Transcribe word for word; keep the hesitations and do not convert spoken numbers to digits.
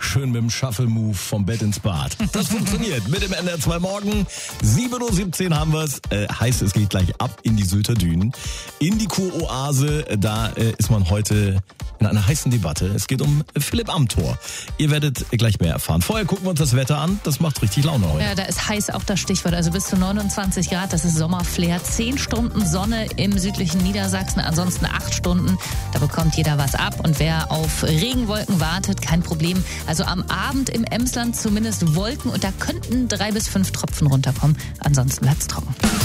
schön mit dem Shuffle-Move vom Bett ins Bad. Das funktioniert mit dem N D R zwei Morgen. sieben Uhr siebzehn haben wir es. Äh, heißt, es geht gleich ab in die Sylter Dünen. In die Kuroase, da äh, ist man heute in einer heißen Debatte. Es geht um Philipp Amthor. Ihr werdet gleich mehr erfahren. Vorher gucken wir uns das Wetter an. Das macht richtig Laune heute. Ja, da ist heiß auch das Stichwort. Also bis zu neunundzwanzig Grad, das ist Sommerflair. Zehn Stunden Sonne im südlichen Niedersachsen, ansonsten acht Stunden. Da bekommt jeder was ab. Und wer auf Regenwolken wartet, kein Problem. Also am Abend im Emsland zumindest Wolken und da könnten drei bis fünf Tropfen runterkommen. Ansonsten bleibt es trocken.